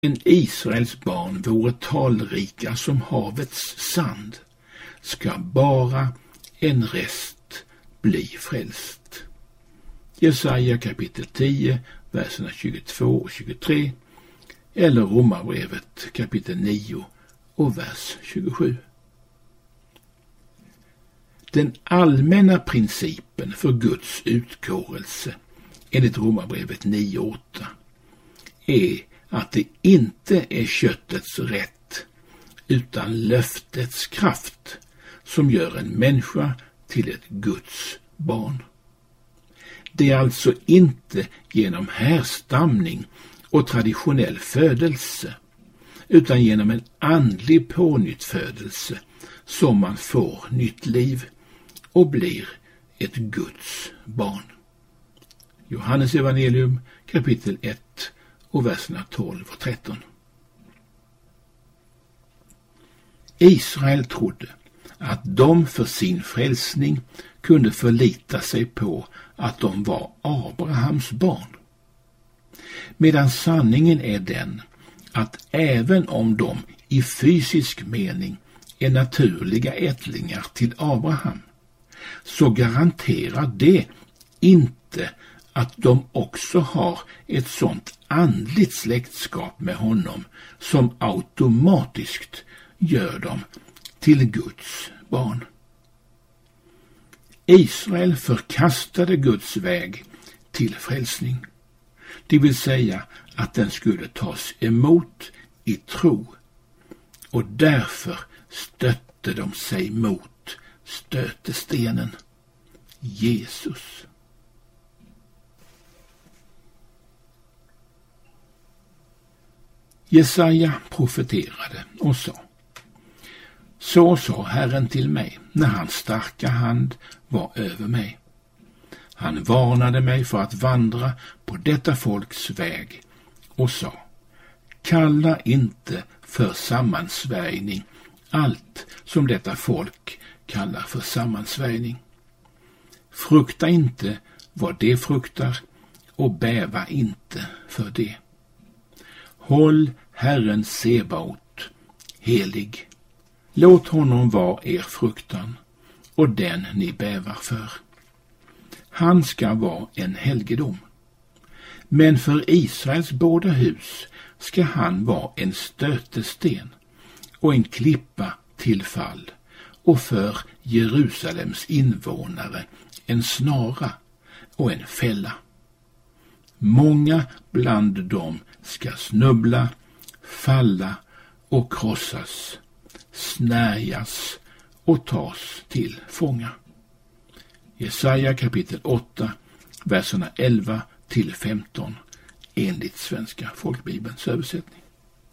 En Israels barn vore talrika som havets sand, ska bara en rest bli frälst. Jesaja kapitel 10, verserna 22 och 23, eller Romarbrevet kapitel 9 och vers 27. Den allmänna principen för Guds utkårelse enligt Romarbrevet 9:8 är att det inte är köttets rätt utan löftets kraft som gör en människa till ett Guds barn. Det är alltså inte genom härstamning och traditionell födelse utan genom en andlig pånyttfödelse som man får nytt liv och blir ett Guds barn. Johannes evangelium kapitel 1 och verserna 12 och 13. Israel trodde att de för sin frälsning kunde förlita sig på att de var Abrahams barn. Medan sanningen är den att även om de i fysisk mening är naturliga ättlingar till Abraham, så garanterar det inte att de också har ett sådant andligt släktskap med honom som automatiskt gör dem till Guds barn. Israel förkastade Guds väg till frälsning, det vill säga att den skulle tas emot i tro, och därför stötte de sig mot stötestenen, Jesus. Jesaja profeterade och sa: Så sa Herren till mig när hans starka hand var över mig. Han varnade mig för att vandra på detta folks väg och sa: Kalla inte för sammansvärjning allt som detta folk kallar för sammansvärjning. Frukta inte vad det fruktar och bäva inte för det. Håll Herren Sebaot helig. Låt honom vara er fruktan och den ni bävar för. Han ska vara en helgedom. Men för Israels båda hus ska han vara en stötesten och en klippa till fall, och för Jerusalems invånare en snara och en fälla. Många bland dem ska snubbla, falla och krossas, snärjas och tas till fånga. Jesaja kapitel 8, verserna 11 till 15 enligt Svenska folkbibelns översättning.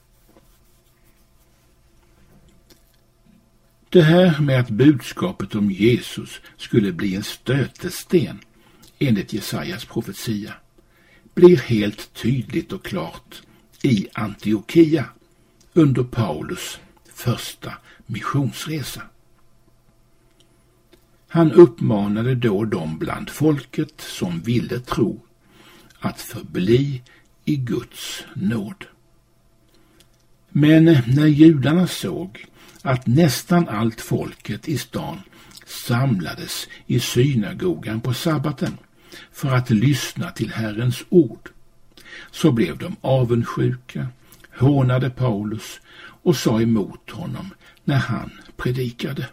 Det här med att budskapet om Jesus skulle bli en stötesten enligt Jesajas profetia blir helt tydligt och klart i Antiokia under Paulus första missionsresa. Han uppmanade då dem bland folket som ville tro att förbli i Guds nåd. Men när judarna såg att nästan allt folket i stan samlades i synagogan på sabbaten för att lyssna till Herrens ord, så blev de avundsjuka, hånade Paulus och sa emot honom när han predikade.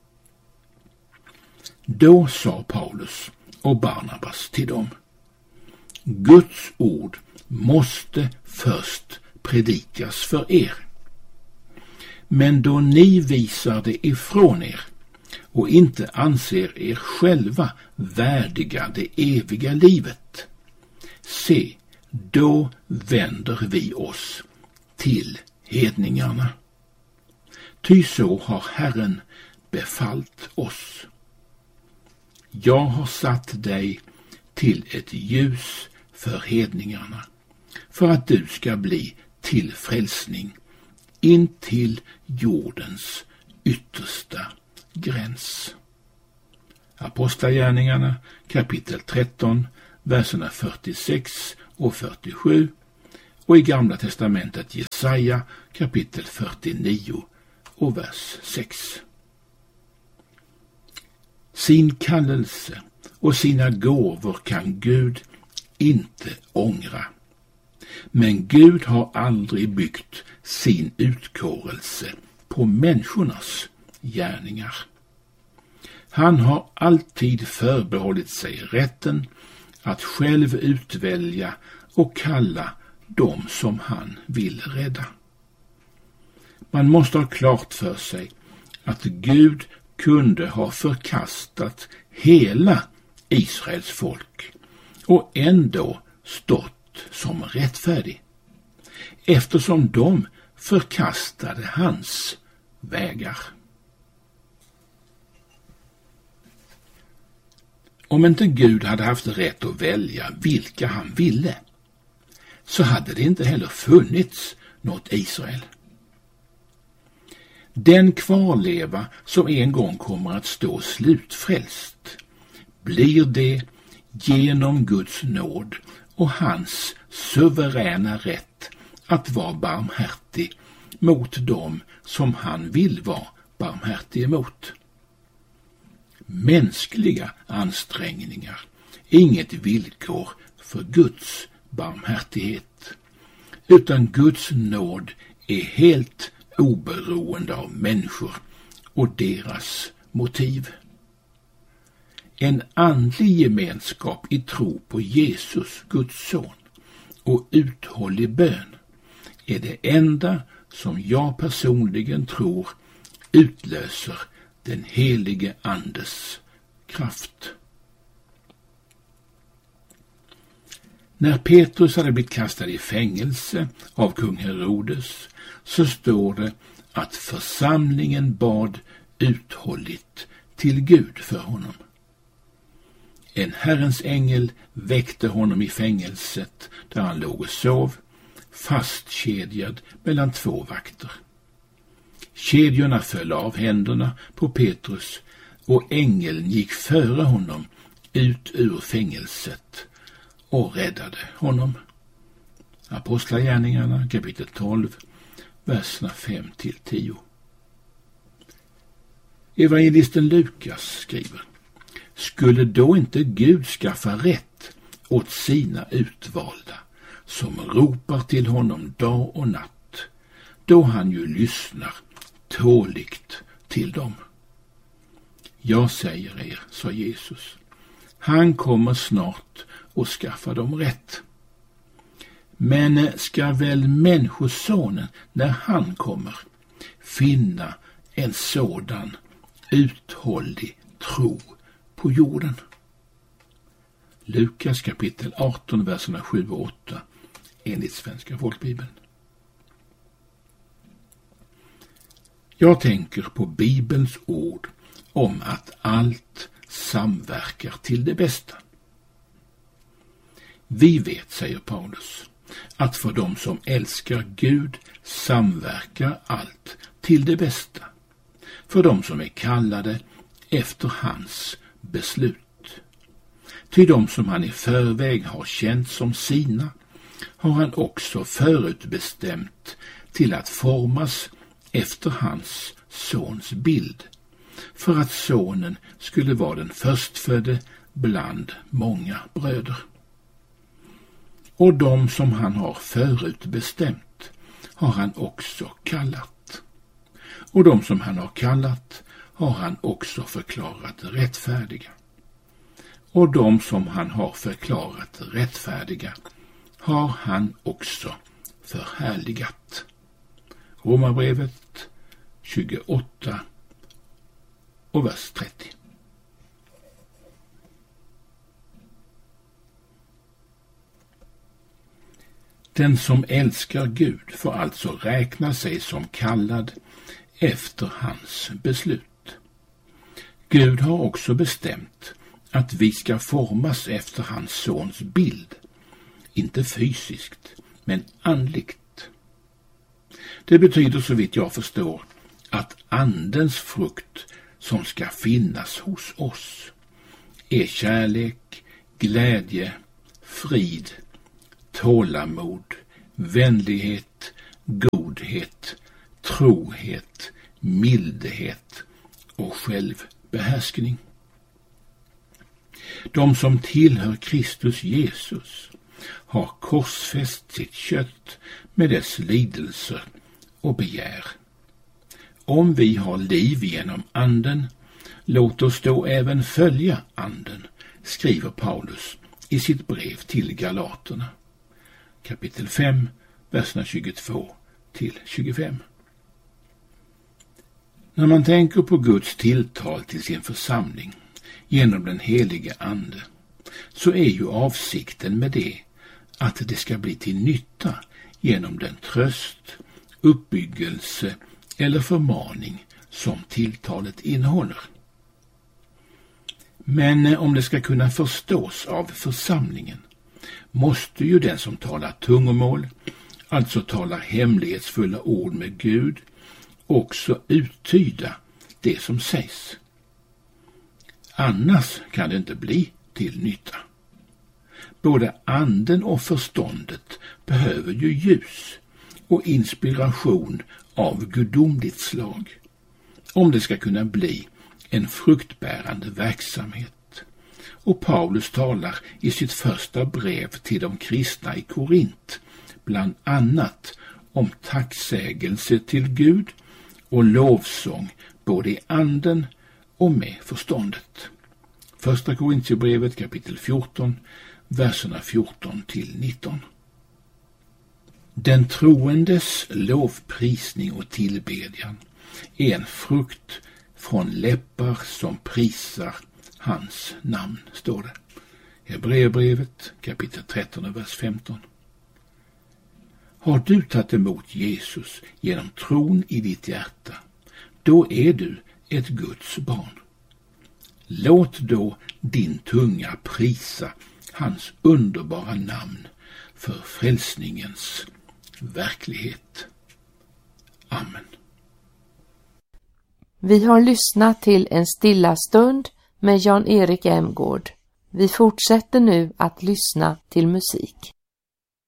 Då sa Paulus och Barnabas till dem: Guds ord måste först predikas för er. Men då ni visar det ifrån er och inte anser er själva värdiga det eviga livet, se, då vänder vi oss till hedningarna. Ty så har Herren befallt oss. Jag har satt dig till ett ljus för hedningarna, för att du ska bli till frälsning in till jordens yttersta gräns. Apostlagärningarna kapitel 13, verserna 46 och 47 och i Gamla testamentet Jesaja kapitel 49 och vers 6. Sin kallelse och sina gåvor kan Gud inte ångra. Men Gud har aldrig byggt sin utkårelse på människornas gärningar. Han har alltid förbehållit sig rätten att själv utvälja och kalla dem som han vill rädda. Man måste ha klart för sig att Gud kunde ha förkastat hela Israels folk och ändå stått som rättfärdig, eftersom de förkastade hans vägar. Om inte Gud hade haft rätt att välja vilka han ville, så hade det inte heller funnits något Israel. Den kvarleva som en gång kommer att stå slutfrälst blir det genom Guds nåd och hans suveräna rätt att vara barmhärtig mot dem som han vill vara barmhärtig emot. Mänskliga ansträngningar är inget villkor för Guds barmhärtighet, utan Guds nåd är helt oberoende av människor och deras motiv. En andlig gemenskap i tro på Jesus, Guds son, och uthållig bön är det enda som jag personligen tror utlöser den helige Andes kraft. När Petrus hade blivit kastad i fängelse av kung Herodes, så står det att församlingen bad uthålligt till Gud för honom. En Herrens ängel väckte honom i fängelset där han låg och sov, fastkedjad mellan två vakter. Kedjorna föll av händerna på Petrus och ängeln gick före honom ut ur fängelset och räddade honom. Apostlagärningarna kapitel 12, verserna 5-10. Evangelisten Lukas skriver: skulle då inte Gud skaffa rätt åt sina utvalda som ropar till honom dag och natt, då han ju lyssnar tåligt till dem? Jag säger er, sa Jesus, han kommer snart och skaffa dem rätt. Men ska väl människosonen, när han kommer, finna en sådan uthållig tro på jorden? Lukas kapitel 18, verserna 7 och 8 enligt Svenska folkbibeln. Jag tänker på Bibelns ord om att allt samverkar till det bästa. Vi vet, säger Paulus, att för dem som älskar Gud samverkar allt till det bästa, för dem som är kallade efter hans beslut. Ty dem som han i förväg har känt som sina har han också förutbestämt till att formas efter hans sons bild, för att sonen skulle vara den förstfödde bland många bröder. Och dem som han har förutbestämt har han också kallat. Och dem som han har kallat har han också förklarat rättfärdiga. Och dem som han har förklarat rättfärdiga har han också förhärligat. Romarbrevet 28 och vers 30. Den som älskar Gud får alltså räkna sig som kallad efter hans beslut. Gud har också bestämt att vi ska formas efter hans sons bild, inte fysiskt, men andligt. Det betyder, så vitt jag förstår, att andens frukt som ska finnas hos oss är kärlek, glädje, frid, tålamod, vänlighet, godhet, trohet, mildhet och självbehärskning. De som tillhör Kristus Jesus har korsfäst sitt kött med dess lidelser och begär. Om vi har liv genom anden, låt oss då även följa anden, skriver Paulus i sitt brev till Galaterna. Kapitel 5, verserna 22 till 25. När man tänker på Guds tilltal till sin församling genom den helige ande, så är ju avsikten med det att det ska bli till nytta genom den tröst, uppbyggelse eller förmaning som tilltalet innehåller. Men om det ska kunna förstås av församlingen, måste ju den som talar tungomål, alltså talar hemlighetsfulla ord med Gud, också uttyda det som sägs. Annars kan det inte bli till nytta. Både anden och förståndet behöver ju ljus och inspiration av gudomligt slag, om det ska kunna bli en fruktbärande verksamhet. Och Paulus talar i sitt första brev till de kristna i Korint bland annat om tacksägelse till Gud och lovsång både i anden och med förståndet. Första Korintierbrevet kapitel 14, verserna 14 till 19. Den troendes lovprisning och tillbedjan är en frukt från läppar som prisar hans namn, står det. Hebreerbrevet kapitel 13, vers 15. Har du tagit emot Jesus genom tron i ditt hjärta, då är du ett Guds barn. Låt då din tunga prisa hans underbara namn för frälsningens verklighet. Amen. Vi har lyssnat till en stilla stund med Jan-Erik Emgård. Vi fortsätter nu att lyssna till musik.